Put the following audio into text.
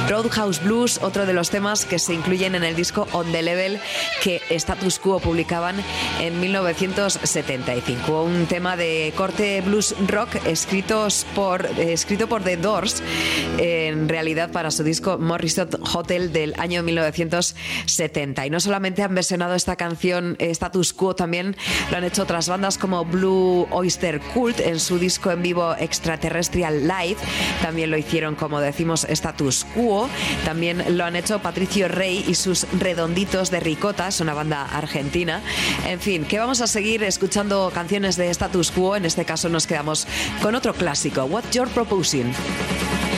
Roadhouse Blues, otro de los temas que se incluyen en el disco On The Level que Status Quo publicaban en 1975. Un tema de corte blues rock escrito por The Doors, en realidad para su disco Morrison Hotel del año 1970. Y no solamente han versionado esta canción Status Quo, también lo han hecho otras bandas como Blue Oyster Cult en su disco en vivo Extraterrestrial Live. También lo hicieron, como decimos, Status Quo. También lo han hecho Patricio Rey y sus Redonditos de Ricota, es una banda argentina. En fin, que vamos a seguir escuchando canciones de Status Quo. En este caso nos quedamos con otro clásico, What You're Proposing.